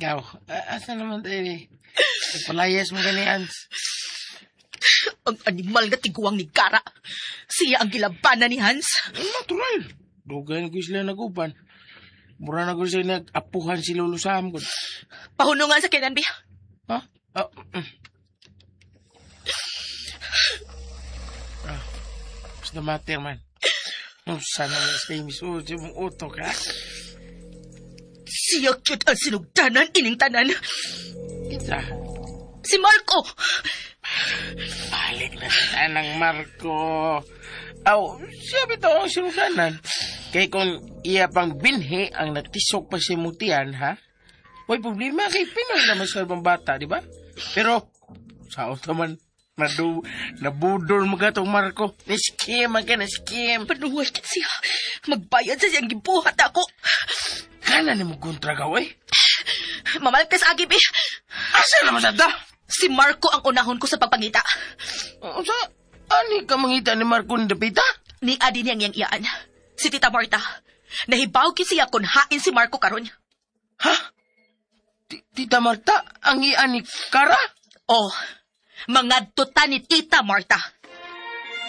Ikaw, asa naman tayo eh? Palayas mo gani, Ans. Ang animal nga tiguang ni Kara. Siya ang gilabanan ni Hans. Natural. Dugan ko sila naguban. Mura na ko sila nag-apuhan si Lolo Sam. Pahunungan sa kinan, Bi. Ha? Basta matter man. Sana mo stay misuod sa mong utok, ha? Siya cute ang sinugdanan ining tanan. Kita. Si Marco. Balik na sa tanang Marco. Aw, siya bito ang sinuganan. Kaya kung iya pang binhi ang natisok pa si Mutian, ha? May problema kay Pinoy naman sa ibang bata, di ba? Pero, sao naman, nabudol mo ka itong Marco. Na-skim ka, na-skim. Panuway ka siya. Magbayad sa siyang gibuhat ako. Kana na mo kontra ka, oy? Mamalkas agib eh. Asa naman sa da? Si Marco ang unahon ko sa pagpangita. Sa, ani ka mangita ni Marco ni Dapita? Ni adi niyang yang iyaan. Si Tita Marta. Nahibaw ki siya kung hain si Marco karon. Ha? Tita Marta? Ang iyan ni Kara? Oh, mga tuta ni Tita Marta.